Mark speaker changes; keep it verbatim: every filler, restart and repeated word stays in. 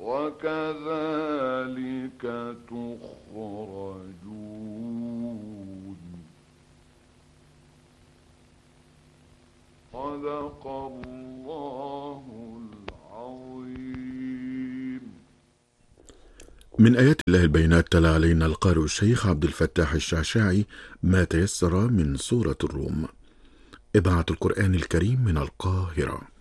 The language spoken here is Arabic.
Speaker 1: وكذلك تخرجون. صدق الله العظيم.
Speaker 2: من آيات الله البينات تلا علينا القارئ الشيخ عبد الفتاح الشعشاعي ما تيسر من سورة الروم. إذاعة القرآن الكريم من القاهرة.